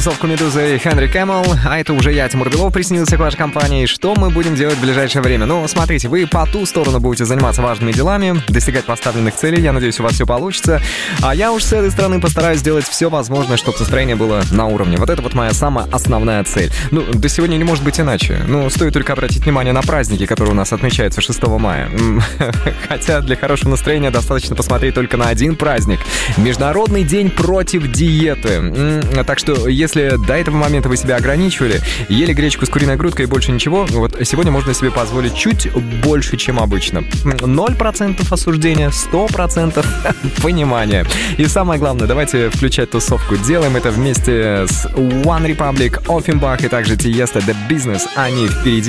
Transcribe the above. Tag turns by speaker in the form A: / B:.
A: тусовку Медузы и Хенри Кэммел. А это уже я, Тимур Белов, присоединился к вашей компании. Что мы будем делать в ближайшее время? Ну, смотрите, вы по ту сторону будете заниматься важными делами, достигать поставленных целей. Я надеюсь, у вас все получится. А я уж с этой стороны постараюсь сделать все возможное, чтобы настроение было на уровне. Вот это вот моя самая основная цель. Ну, до сегодня не может быть иначе. Ну, стоит только обратить внимание на праздники, которые у нас отмечаются 6 мая. Хотя для хорошего настроения достаточно посмотреть только на один праздник. Международный день против диеты. Так что, если до этого момента вы себя ограничивали, ели гречку с куриной грудкой и больше ничего, вот сегодня можно себе позволить чуть больше, чем обычно. 0% осуждения, 100% понимания. И самое главное, давайте включать тусовку. Делаем это вместе с One Republic, Offenbach и также Tiesto The Business. Они впереди.